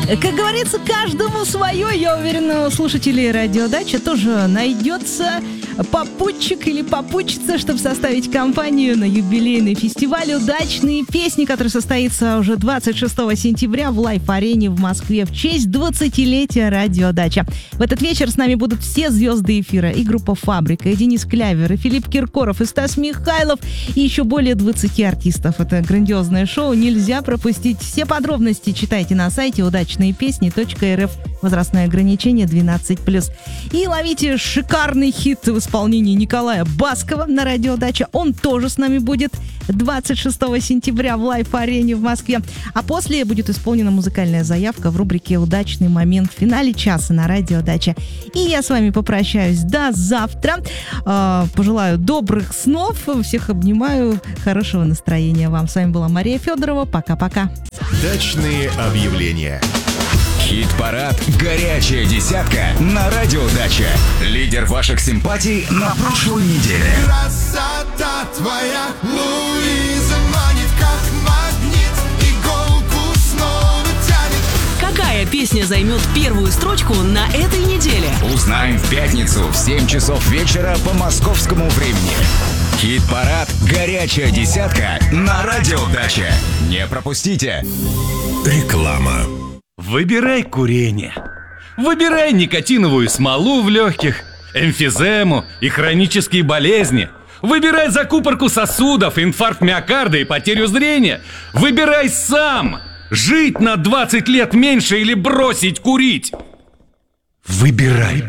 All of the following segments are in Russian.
Как говорится, каждому свое. Я уверена, у слушателей радиодачи тоже найдется попутчик или попутчица, чтобы составить компанию на юбилейный фестиваль «Удачные песни», который состоится уже 26 сентября в Лайф-арене в Москве в честь 20-летия радиодача. В этот вечер с нами будут все звезды эфира. И группа «Фабрика», и Денис Клявер, и Филипп Киркоров, и Стас Михайлов, и еще более 20 артистов. Это грандиозное шоу, нельзя пропустить. Все подробности читайте на сайте удачныепесни.рф. Возрастное ограничение 12+. И ловите шикарный хит в исполнении Николая Баскова на радиодаче. Он тоже с нами будет 26 сентября в Лайф-арене в Москве. А после будет исполнена музыкальная заявка в рубрике «Удачный момент» в финале часа на радиодаче. И я с вами попрощаюсь до завтра. Пожелаю добрых снов. Всех обнимаю. Хорошего настроения вам. С вами была Мария Федорова. Пока-пока. Дачные объявления. Хит-парад «Горячая десятка» на радиодаче. Лидер ваших симпатий на прошлой неделе. Красота твоя, Луиза, манит как магнит, иголку снова тянет. Какая песня займет первую строчку на этой неделе? Узнаем в пятницу в 7 часов вечера по московскому времени. Хит-парад «Горячая десятка» на радиодаче. Не пропустите. Реклама. Выбирай курение. Выбирай никотиновую смолу в легких, эмфизему и хронические болезни. Выбирай закупорку сосудов, инфаркт миокарда и потерю зрения. Выбирай сам. Жить на 20 лет меньше или бросить курить. Выбирай.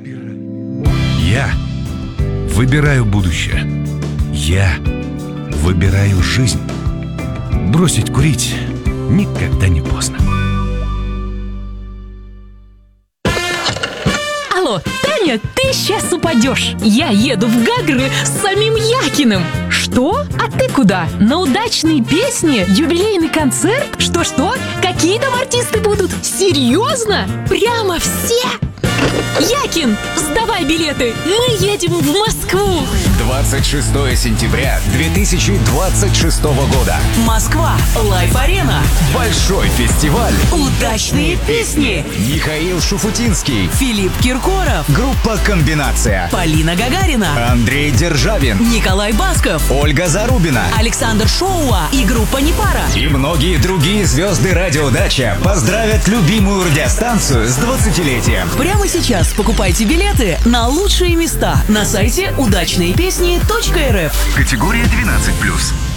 Я выбираю будущее. Я выбираю жизнь. Бросить курить никогда не поздно. Алло, Таня, ты сейчас упадешь. Я еду в Гагры с самим Якиным. Что? А ты куда? На удачные песни? Юбилейный концерт? Что? Какие там артисты будут? Серьезно? Прямо все? Якин, сдавай билеты. Мы едем в Москву. 26 сентября 2026 года. Москва. Лайф-арена. Большой фестиваль. Удачные песни. Михаил Шуфутинский. Филипп Киркоров. Группа «Комбинация». Полина Гагарина. Андрей Державин. Николай Басков. Ольга Зарубина. Александр Шоуа и группа «Непара». И многие другие звезды радиодача поздравят любимую радиостанцию с 20-летием. Прямо сейчас покупайте билеты на лучшие места на сайте удачныепесни.рф. Категория 12+.